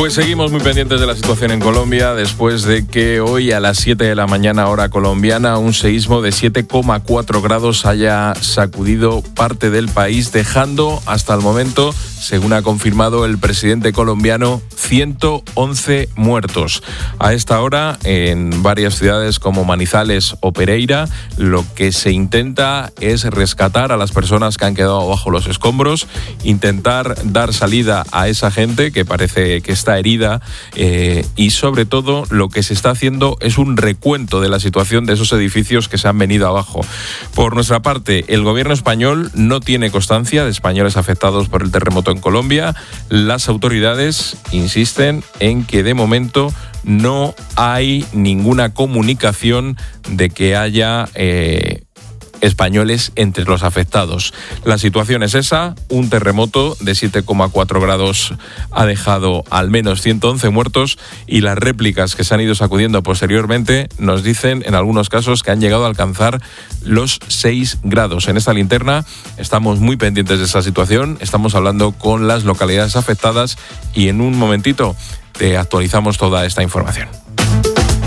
Pues seguimos muy pendientes de la situación en Colombia después de que hoy a las 7 de la mañana hora colombiana un seísmo de 7,4 grados haya sacudido parte del país, dejando hasta el momento, según ha confirmado el presidente colombiano, 111 muertos. A esta hora, en varias ciudades como Manizales o Pereira, lo que se intenta es rescatar a las personas que han quedado bajo los escombros, intentar dar salida a esa gente que parece que está herida, y sobre todo lo que se está haciendo es un recuento de la situación de esos edificios que se han venido abajo. Por nuestra parte, el gobierno español no tiene constancia de españoles afectados por el terremoto en Colombia. Las autoridades insisten en que de momento no hay ninguna comunicación de que haya españoles entre los afectados. La situación es esa, un terremoto de 7,4 grados ha dejado al menos 111 muertos y las réplicas que se han ido sacudiendo posteriormente nos dicen en algunos casos que han llegado a alcanzar los 6 grados. En esta linterna estamos muy pendientes de esa situación, estamos hablando con las localidades afectadas y en un momentito te actualizamos toda esta información.